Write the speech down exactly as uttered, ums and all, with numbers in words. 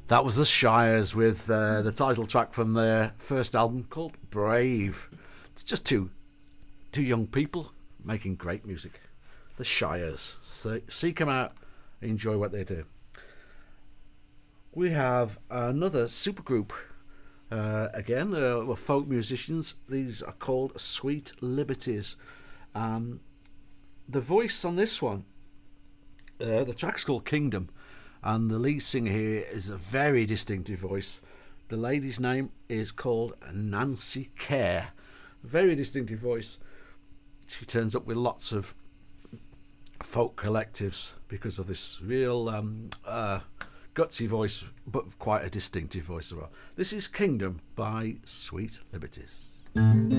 That was the Shires with uh, the title track from their first album called Brave. It's just two two young people making great music. The Shires. So seek them out, enjoy what they do. We have another supergroup. Uh, again, uh, we're folk musicians. These are called Sweet Liberties. Um, the voice on this one, uh, the track's called Kingdom, and the lead singer here is a very distinctive voice. The lady's name is called Nancy Kerr. Very distinctive voice. She turns up with lots of folk collectives because of this real um, uh, gutsy voice, but quite a distinctive voice as well. This is Kingdom by Sweet Liberties.